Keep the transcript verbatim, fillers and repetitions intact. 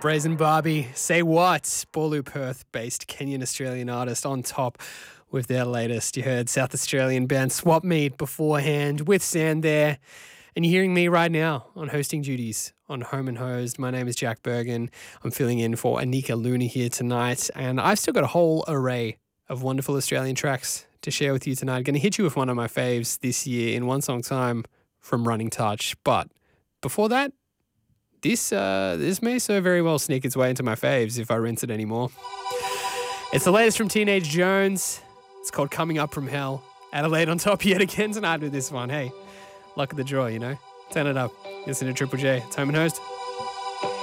Brazen Barbie, Say What? Balloo Perth-based Kenyan-Australian artist on top with their latest. You heard South Australian band Swap Meet beforehand with Sand there. And you're hearing me right now on hosting duties on Home and Hosed. My name is Jack Bergen. I'm filling in for Anika Luna here tonight. And I've still got a whole array of wonderful Australian tracks to share with you tonight. Going to hit you with one of my faves this year in one song time from Running Touch. But before that, This uh, this may so very well sneak its way into my faves if I rinse it anymore. It's the latest from Teenage Jones. It's called Coming Up From Hell. Adelaide on top yet again tonight with this one. Hey, luck of the draw, you know. Turn it up. Listen to Triple J. It's Home and Host.